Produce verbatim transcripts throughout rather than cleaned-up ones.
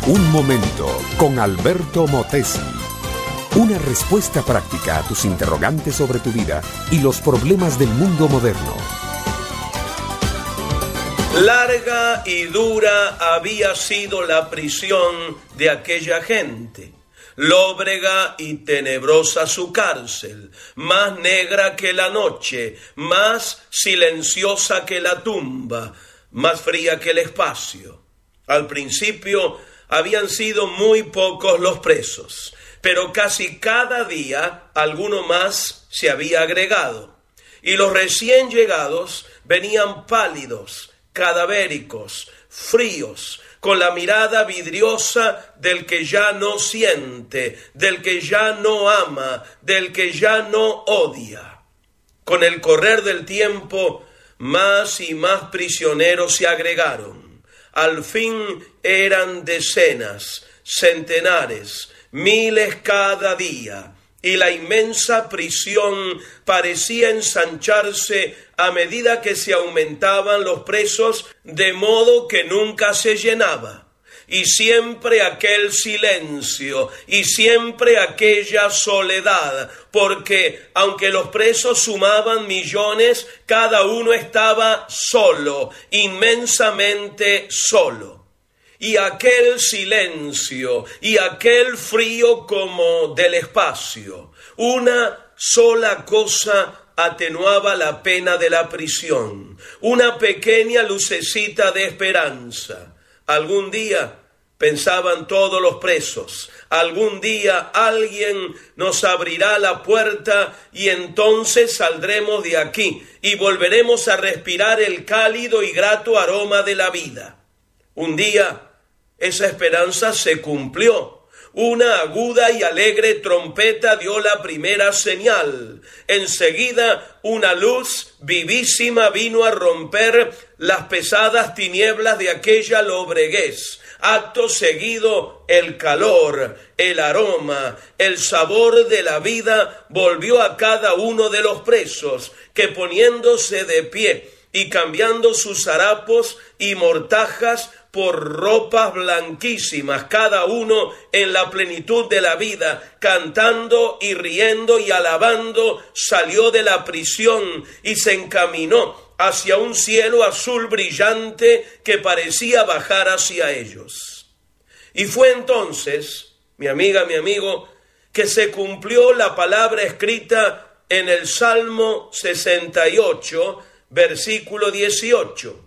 Un momento con Alberto Motesi. Una respuesta práctica a tus interrogantes sobre tu vida y los problemas del mundo moderno. Larga y dura había sido la prisión de aquella gente. Lóbrega y tenebrosa su cárcel, más negra que la noche, más silenciosa que la tumba, más fría que el espacio. Al principio habían sido muy pocos los presos, pero casi cada día alguno más se había agregado, y los recién llegados venían pálidos, cadavéricos, fríos, con la mirada vidriosa del que ya no siente, del que ya no ama, del que ya no odia. Con el correr del tiempo, más y más prisioneros se agregaron. Al fin eran decenas, centenares, miles cada día, y la inmensa prisión parecía ensancharse a medida que se aumentaban los presos, de modo que nunca se llenaba. Y siempre aquel silencio, y siempre aquella soledad, porque aunque los presos sumaban millones, cada uno estaba solo, inmensamente solo. Y aquel silencio, y aquel frío como del espacio, una sola cosa atenuaba la pena de la prisión, una pequeña lucecita de esperanza. Algún día, pensaban todos los presos, algún día alguien nos abrirá la puerta y entonces saldremos de aquí y volveremos a respirar el cálido y grato aroma de la vida. Un día esa esperanza se cumplió. Una aguda y alegre trompeta dio la primera señal. Enseguida una luz vivísima vino a romper las pesadas tinieblas de aquella lobreguez. Acto seguido, el calor, el aroma, el sabor de la vida volvió a cada uno de los presos, que poniéndose de pie y cambiando sus harapos y mortajas por ropas blanquísimas, cada uno en la plenitud de la vida, cantando y riendo y alabando, salió de la prisión y se encaminó hacia un cielo azul brillante que parecía bajar hacia ellos. Y fue entonces, mi amiga, mi amigo, que se cumplió la palabra escrita en el Salmo sesenta y ocho, versículo dieciocho.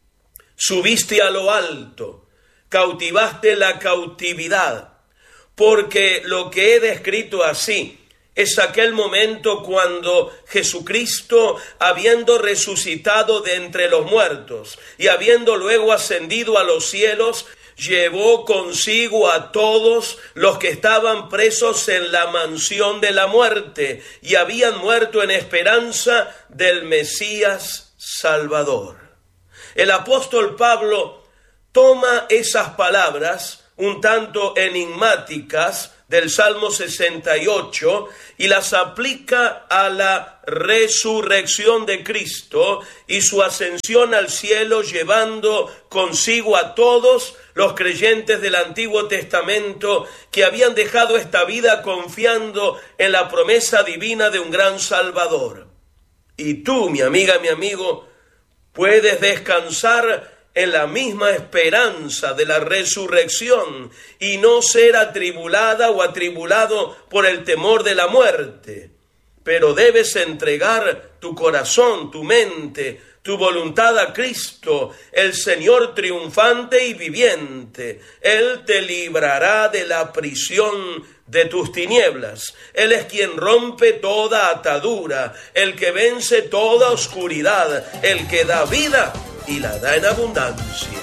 Subiste a lo alto, cautivaste la cautividad, porque lo que he descrito así es aquel momento cuando Jesucristo, habiendo resucitado de entre los muertos y habiendo luego ascendido a los cielos, llevó consigo a todos los que estaban presos en la mansión de la muerte y habían muerto en esperanza del Mesías Salvador. El apóstol Pablo toma esas palabras un tanto enigmáticas del Salmo sesenta y ocho y las aplica a la resurrección de Cristo y su ascensión al cielo, llevando consigo a todos los creyentes del Antiguo Testamento que habían dejado esta vida confiando en la promesa divina de un gran Salvador. Y tú, mi amiga, mi amigo, puedes descansar en la misma esperanza de la resurrección y no ser atribulada o atribulado por el temor de la muerte. Pero debes entregar tu corazón, tu mente, tu voluntad a Cristo, el Señor triunfante y viviente. Él te librará de la prisión de tus tinieblas. Él es quien rompe toda atadura, el que vence toda oscuridad, el que da vida y la da en abundancia.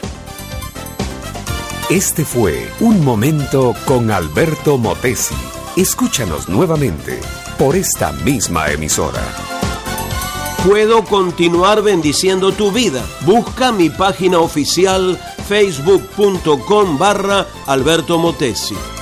Este fue Un Momento con Alberto Motesi. Escúchanos nuevamente por esta misma emisora. Puedo continuar bendiciendo tu vida. Busca mi página oficial facebook punto com barra Alberto Motesi.